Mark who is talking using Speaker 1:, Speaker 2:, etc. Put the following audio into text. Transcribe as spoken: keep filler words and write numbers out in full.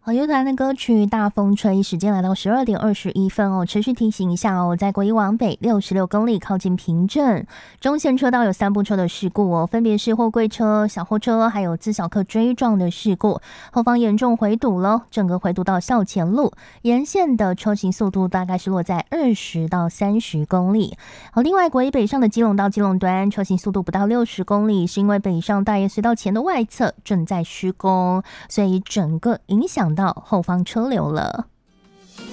Speaker 1: 好，乐团的歌曲《大风吹》，时间来到十二点二十一分哦。持续提醒一下哦，在国一往北六十六公里靠近平镇中线车道有三部车的事故哦，分别是货柜车、小货车还有自小客追撞的事故，后方严重回堵喽，整个回堵到校前路沿线的车行速度大概是落在二十到三十公里。好，另外国一北上的基隆到基隆端车行速度不到六十公里，是因为北上大业隧道前的外侧正在施工，所以整个影响到后方车流了。